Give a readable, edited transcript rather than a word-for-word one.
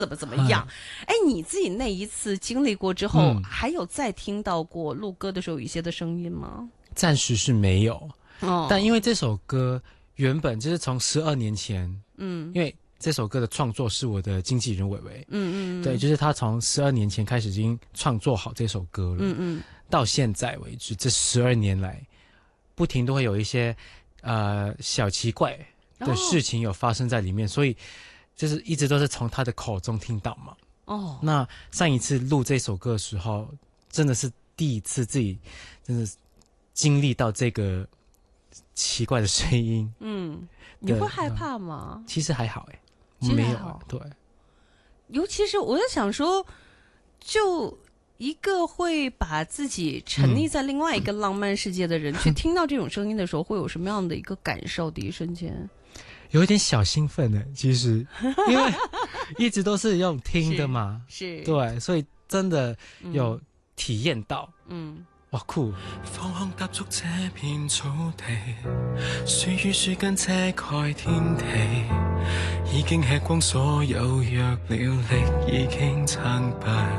怎么样？哎，你自己那一次经历过之后，还有再听到过录歌的时候有一些的声音吗？ 暂时是没有。但因为这首歌原本就是从12年前，因为这首歌的创作是我的经纪人伟伟，对，就是他从12年前开始已经创作好这首歌了，到现在为止，这12年来，不停都会有一些小奇怪的事情有发生在里面，所以就是一直都是从他的口中听到嘛。那上一次录这首歌的时候，真的是第一次自己真的经历到这个奇怪的声音。 你会害怕吗？ 其实还好没有。对， 尤其是我在想说，就一个会把自己沉溺在另外一个浪漫世界的人，去听到这种声音的时候，会有什么样的一个感受？第一瞬间， 有一点小兴奋呢。其实，因为一直都是用听的嘛， 是对，所以真的有体验到。哇酷！ 方向踏足這片草地，樹與樹間遮蓋天地，已經吃光所有藥了，力已經撐敗。